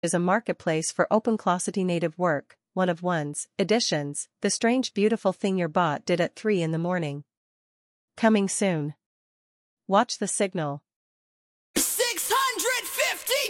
is a marketplace for open-closet native work, one of one's editions, the strange beautiful thing your bot did at 3 in the morning. Coming soon. Watch the signal.